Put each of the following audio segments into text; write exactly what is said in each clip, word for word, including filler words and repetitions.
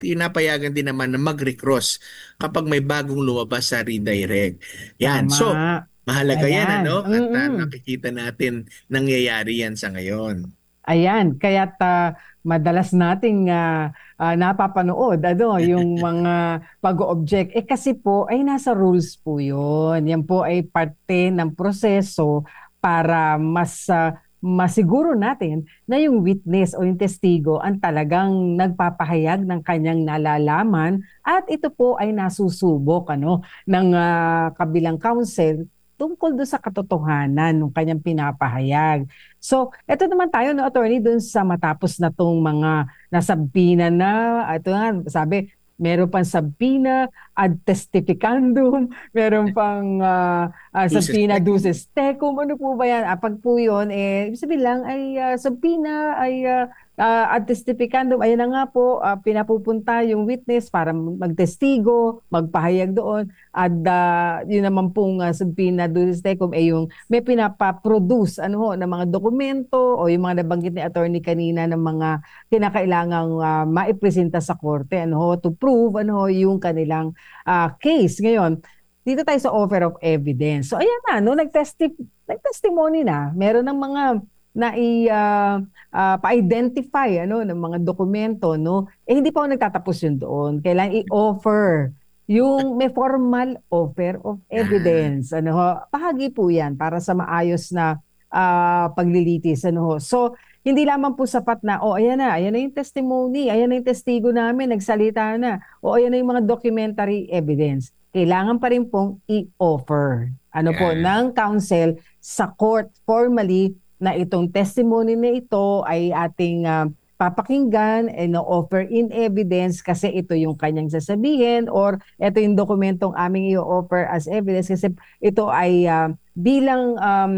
pinapayagan din naman na mag-recross kapag may bagong lumabas sa redirect. Yan. Tama. So, mahalaga yan, Ayan. ano? At ah, Mm-mm. nakikita natin nangyayari yan sa ngayon. Ayan, kaya't ah, madalas nating ah, ah, napapanood ano, yung mga pag-object. Eh kasi po ay nasa rules po yun. Yan po ay parte ng proseso para mas ah, masiguro natin na yung witness o yung testigo ang talagang nagpapahayag ng kanyang nalalaman at ito po ay nasusubok ano, ng ah, kabilang counsel tungkol doon sa katotohanan ng kanyang pinapahayag. So, eto naman tayo, no, attorney, dun sa matapos na tong mga nasabpina na, ito nga, sabi, meron pang sabpina ad testificandum, meron pang uh, uh, Deuces sabpina tecum. duces tecum, ano po ba yan? Ah, pag po yun, eh, ibig sabihin lang, ay uh, sabpina, ay uh, uh, ad testificandum, ayun na nga po, uh, pinapupunta yung witness para magtestigo, magpahayag doon, at uh, yun naman pong uh, sabpina duces tecum, eh yung may pinapa-produce ano ho, ng mga dokumento o yung mga nabanggit ni attorney kanina ng mga kinakailangang uh, maipresenta sa korte ano ho, to prove ano ho, yung kanilang uh, case. Ngayon, dito tayo sa offer of evidence. So ayan na, no, nag-testi nag-testimony na, meron ng mga na i uh, uh, pa-identify ano ng mga dokumento no eh hindi pa ako nagtatapos yun doon kailangan i-offer yung may formal offer of Yan. evidence. Ano ho, bahagi po yan para sa maayos na ah, paglilitis. Ano ho. So, hindi lamang po sapat na, oh, ayan na, ayan na yung testimony, ayan na yung testigo namin, nagsalita na, o ayan na yung mga documentary evidence. Kailangan pa rin pong i-offer ano po, Yan. ng counsel sa court formally na itong testimony na ito ay ating ah, papakinggan and offer in evidence kasi ito yung kanyang sasabihin or ito yung dokumentong aming i-offer as evidence kasi ito ay uh, bilang um,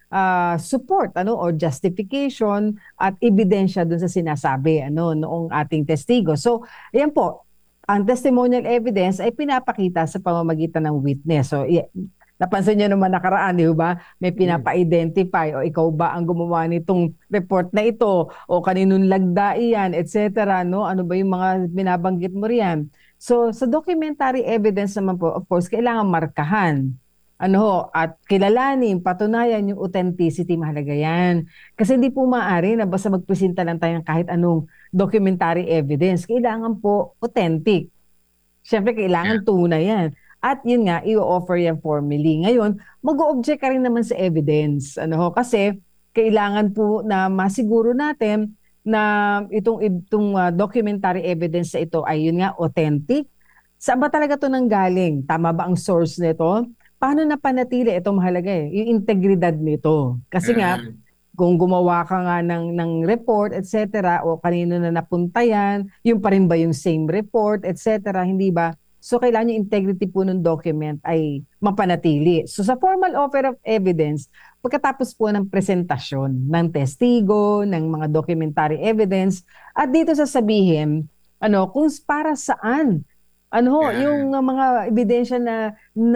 uh, support ano or justification at ebidensya dun sa sinasabi ano noong ating testigo. So, ayan po, ang testimonial evidence ay pinapakita sa pamamagitan ng witness. So, napansin niyo naman nakaraan, di ba? May Mm. pinapa-identify o ikaw ba ang gumawa nitong report na ito o kaninong lagda iyan, et cetera. No? Ano ba yung mga binabanggit mo riyan? So, sa documentary evidence naman po, of course, kailangan markahan. Ano ho, at kilalanin, patunayan yung authenticity, mahalaga yan. Kasi hindi po maaari na basta magpresenta lang tayo ng kahit anong documentary evidence. Kailangan po authentic. Siyempre, Yeah. kailangan tunay yan. At yun nga, i-offer yan formally. Ngayon, mag-o-object ka rin naman sa evidence. Ano ho? Kasi kailangan po na masiguro natin na itong, itong uh, documentary evidence sa ito ay yun nga, authentic. Saan ba talaga to nanggaling? Tama ba ang source nito? Paano napanatili? Ito mahalaga eh, yung integridad nito. Kasi nga, Yan. kung gumawa ka nga ng, ng report, et cetera, o kanino na napunta yan, yung pa rin ba yung same report, et cetera, hindi ba? So, kailangan yung integrity po ng document ay mapanatili. So, sa formal offer of evidence, pagkatapos po ng presentasyon ng testigo, ng mga documentary evidence, at dito sasabihin, ano, kung para saan ano ho, yung Yan. uh, mga ebidensya na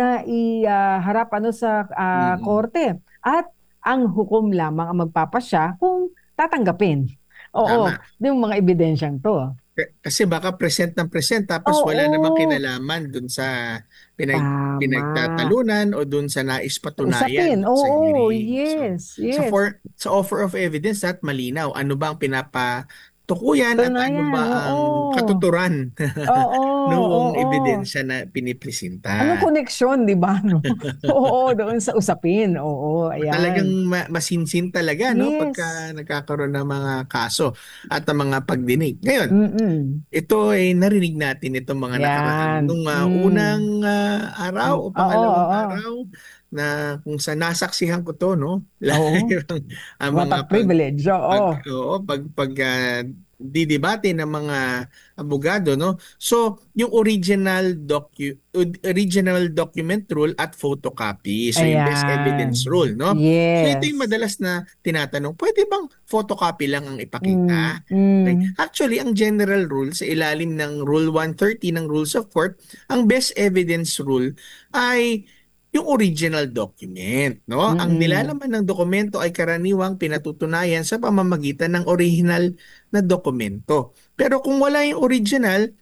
naiharap ano sa ah, Mm. korte at ang hukom lamang ang magpapasya kung tatanggapin. Oo, Tama. yung mga ebidensyang to. K- Kasi baka present ng present tapos wala namang Oo, kinalaman dun sa pinag tama. pinagtatalunan o dun sa nais patunayan Usapin. dun sa Oo, hearing. So, yes, sa yes. for sa offer of evidence at malinaw ano ba ang pinapatukuyan at ano Tunayan, ba oo. ang katuturan Oo, noong oo. ebidensya na Anong pinipresenta. koneksyon, di ba? No? Oo, doon sa usapin. Oo, Talagang ayan. ma- masinsin talaga no pagka Yes. nagkakaroon ng mga kaso at ang mga pagdinig. Ngayon, Mm-mm. ito ay narinig natin itong mga nakaraan Yan. nung ah, unang Mm. ah, araw Mm. o Oo, pangalawang oo. araw na kung sa nasaksihan ko to no Oo. live ang, ang What mga a pag privilege. pag Oo. oo, pag pag ah, didebate ng mga abogado no. So yung original docu original document rule at photocopy. So yung best evidence Ayan. rule no. So ito yung Yes. madalas na tinatanong, pwede bang photocopy lang ang Mm, ipakita? Okay. mm. Actually, ang general rule sa ilalim ng Rule one thirty ng Rules of Court, ang best evidence rule ay yung original document, no? Ang Mm-mm. nilalaman ng dokumento ay karaniwang pinatutunayan sa pamamagitan ng original na dokumento. Pero kung wala yung original,